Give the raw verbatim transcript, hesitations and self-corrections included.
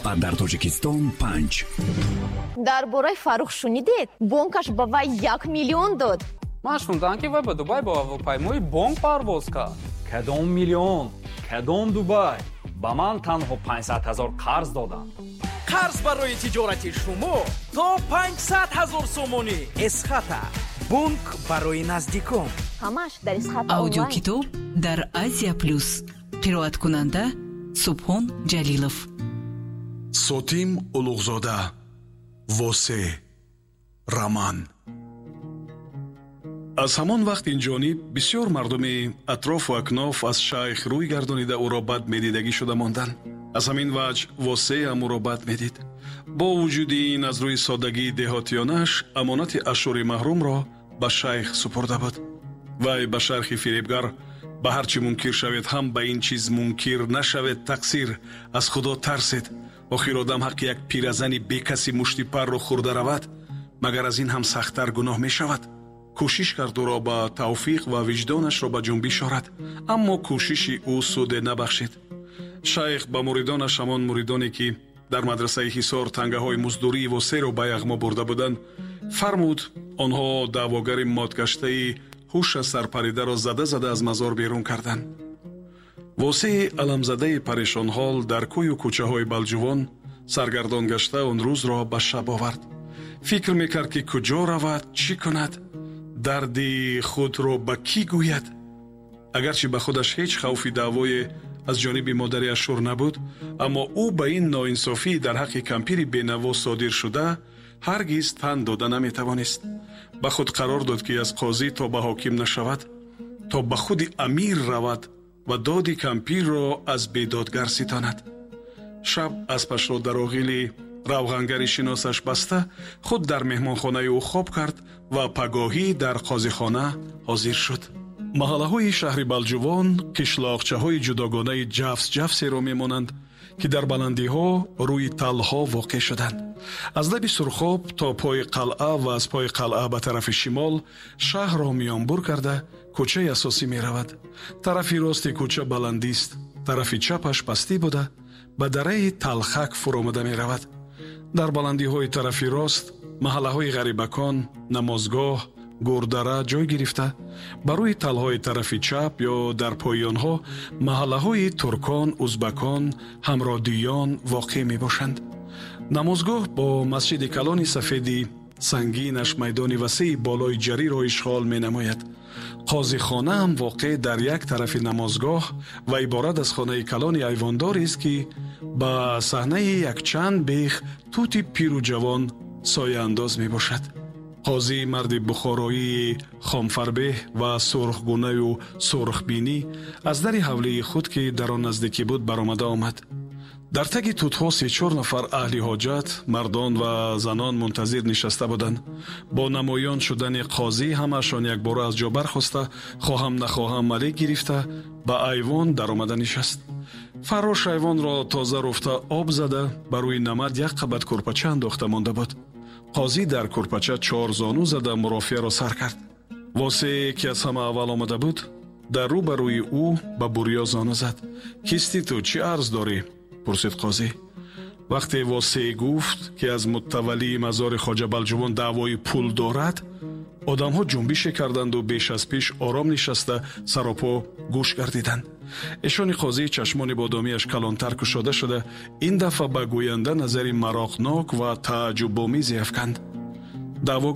و در تاجیکستان پنج. در برای فاروق شنیدید بانکش به وی یک میلیون داد. من شنیدم که وی به دبی با هواپیمای بانک پرواز کرد. کدام میلیون؟ کدام دبی؟ به من تنها پانصد هزار قرض دادند. قرض برای تجارت شما تا پانصد هزار سومانی اسخطه. بانک برای نزدیکان. همش در اسخطه. аудио китоб дар Азия плюс. қироат кунанда Субҳон Ҷалилов. Сотим Улуғзода. восе роман. аз ҳамон вақт инҷониб бисёр мардуми атрофу акноф аз шайх рӯй гардонида ӯро бад медидагӣ шуда монданд. аз ҳамин ваҷ восеам ӯро бад медид. бо вуҷуди ин аз рӯи соддагии деҳотиёнааш амонати ашури маҳрумро ба шайх супурда буд. вай ба шархи фиребгар ба ҳар чӣ мункир шавед ҳам ба ин чиз мункир нашавед тақсир аз худо тарсед. охир одам ҳаққи як пиразани бекаси мушти парро хӯрда равад, магар аз ин ҳам сахттар гуноҳ мешавад. кӯшиш кард ӯро ба тавфиқ ва виҷдонашро ба ҷунбиш орад, аммо кӯшиши ӯ суде набахшид. шайх ба муридонаш, ҳамон муридоне ки дар мадрасаи ҳисор тангаҳои муздурии восеро ба яғмо бурда буданд, фармуд онҳо даъвогари модгаштаи ҳуша сарпаридаро зада зада аз мазор берун карданд. восеи аламзадаи парешонҳол дар кӯю кӯчаҳои балҷувон саргардон гашта он рӯзро ба шаб овард. фикр мекард ки куҷо равад, чӣ кунад, дарди худро ба кӣ гӯяд. агарчи ба худаш ҳеҷ хавфи даъвое аз ҷониби модари ашур набуд, аммо ӯ ба ин ноинсофӣ дар ҳаққи кампири бенаво содир шуда ҳаргиз тан дода наметавонист. ба худ қарор дод ки аз қозӣ то ба ҳоким нашавад, то ба худи амир равад ва доди кампирро аз бедодгар ситонад. шаб аспашро дар оғили равғангари шиносаш баста худ дар меҳмонхонаи ӯ хоб кард ва пагоҳӣ дар қозихона ҳозир шуд. маҳаллаҳои шаҳри балҷувон қишлоқчаҳои ҷудогонаи ҷафс ҷафсеро мемонанд ки дар баландиҳо рӯи талҳо воқеъ шуданд. аз лаби сурхоб то пои қалъа ва аз пои қалъа ба тарафи шимол шаҳрро миёнбур карда кӯчаи асосӣ меравад. тарафи рости кӯча баландист, тарафи чапаш пастӣ буда ба дараи талхак фуромада меравад. дар баландиҳои тарафи рост маҳаллаҳои ғарибакон, намозгоҳ, гурдара ҷой гирифта, ба рӯи талҳои тарафи чап ё дар пои онҳо маҳаллаҳои туркон, узбакон, ҳамродиён воқеъ мебошанд. намозгоҳ бо масҷиди калони сафеди сангинаш майдони васеи болои ҷариро ишғол менамояд. қозихона ҳам воқеъ дар як тарафи намозгоҳ ва иборат аз хонаи калони айвондорест ки ба саҳнаи якчанд бех тути пиру ҷавон сояандоз мебошад. қозӣ марди бухороии хомфарбеҳ ва сурхгунаю сурхбинӣ аз дари ҳавлии худ ки дар он наздикӣ буд баромада омад. дар таги тутҳо се чор нафар аҳли ҳоҷат, мардон ва занон мунтазир нишаста буданд. бо намоён шудани қозӣ ҳамаашон якбора аз ҷо бархоста, хоҳам нахоҳам малик гирифта ба айвон даромада нишаст. фарош айвонро тоза руфта об зада ба рӯи намад як қабат курпача андохта монда буд. қозӣ дар курпача чор зону зада мурофиаро сар кард. восее ки аз ҳама аввал омада буд, дар рӯ ба рӯи ӯ ба бурё зону зад. кисти ту, чӣ арз дорӣ? пурсид қозӣ. вақте восеъ гуфт ки аз муттаваллии мазори хоҷа балҷувон даъвои пул дорад, одамҳо ҷунбише карданду беш аз пеш ором нишаста саропо гӯш гардиданд. эшони қозӣ чашмони бодомиаш калонтар кушода шуда ин дафъа ба гӯянда назари мароқнок ва тааҷҷубомезе афканд. даъвогар